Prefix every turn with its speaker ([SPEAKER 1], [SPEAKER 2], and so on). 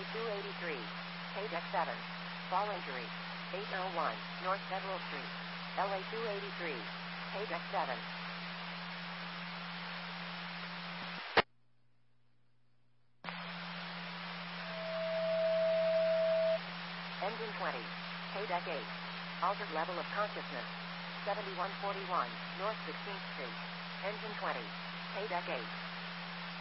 [SPEAKER 1] 283. K-Deck 7. Fall injury. 801 North Federal Street. LA 283. K-Deck 7. Engine 20. K-Deck 8. Altered level of consciousness. 7141 North 16th Street. Engine 20. K-Deck 8.